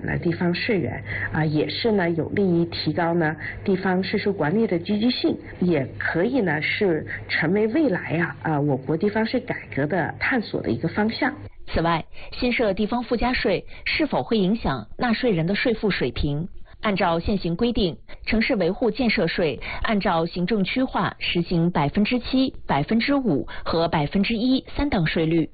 了地方税源也是呢有利于提高呢地方税收管理的积极性，也可以呢是成为未来我国地方税改革的探索的一个方向。 此外，新设地方附加税是否会影响纳税人的税负水平？按照现行规定，城市维护建设税按照行政区划实行7%、5%和1%3等税率。